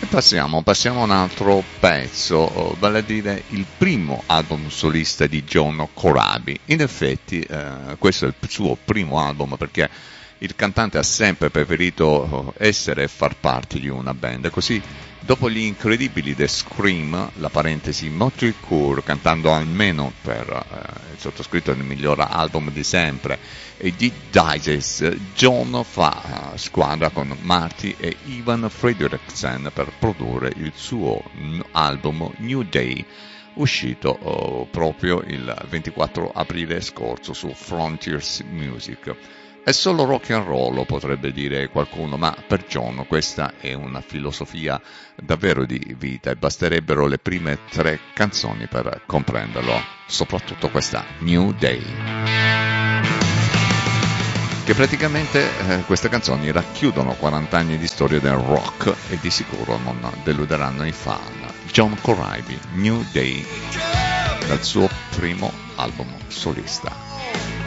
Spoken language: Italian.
Passiamo a un altro pezzo, vale a dire il primo album solista di John Corabi. In effetti questo è il suo primo album perché il cantante ha sempre preferito essere e far parte di una band, così dopo gli incredibili The Scream, la parentesi Motley Crue, cantando almeno per il sottoscritto il miglior album di sempre, e di Digest, John fa squadra con Marty e Ivan Fredricksen per produrre il suo album New Day, uscito proprio il 24 aprile scorso su Frontiers Music. È solo rock and roll, potrebbe dire qualcuno, ma per John questa è una filosofia davvero di vita e basterebbero le prime 3 canzoni per comprenderlo, soprattutto questa New Day, che praticamente queste canzoni racchiudono 40 anni di storia del rock e di sicuro non deluderanno i fan. John Corabi, New Day, dal suo primo album solista.